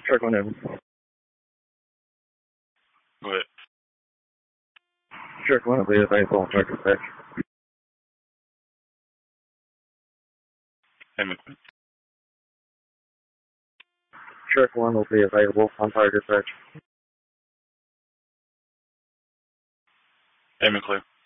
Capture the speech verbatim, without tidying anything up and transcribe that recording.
Check one in. Go ahead. Check one will be available on target dispatch. Hey, McLean. Check one will be available on target dispatch. Hey, McLean.